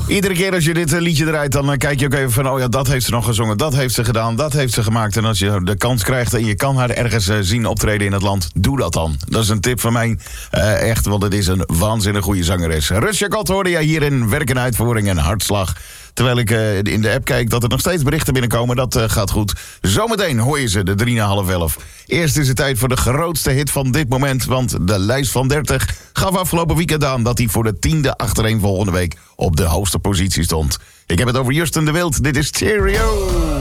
Iedere keer als je dit liedje draait, dan kijk je ook even van... oh ja, dat heeft ze nog gezongen, dat heeft ze gedaan, dat heeft ze gemaakt. En als je de kans krijgt en je kan haar ergens zien optreden in het land... doe dat dan. Dat is een tip van mij. Echt, want het is een waanzinnig goede zangeres. Rusja Kot hoorde jij hier in Werk en Uitvoering en Hartslag. Terwijl ik in de app kijk dat er nog steeds berichten binnenkomen. Dat gaat goed. Zometeen hoor je ze, de 10:55. Eerst is het tijd voor de grootste hit van dit moment. Want de lijst van 30 gaf afgelopen weekend aan... dat hij voor de 10e achtereenvolgende week op de hoogste positie stond. Ik heb het over Justin de Wild. Dit is Cheerio.